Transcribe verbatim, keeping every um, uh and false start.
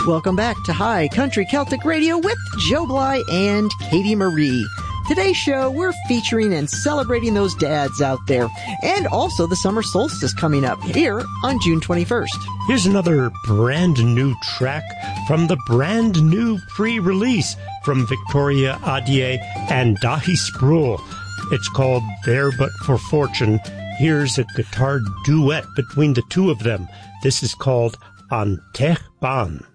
Welcome back to High Country Celtic Radio with Joe Bly and Katie Marie. Today's show, we're featuring and celebrating those dads out there, and also the summer solstice coming up here on June twenty-first. Here's another brand new track from the brand new pre-release from Victoria Adier and Dahi Sproul. It's called There But For Fortune. Here's a guitar duet between the two of them. This is called An Tech Ban.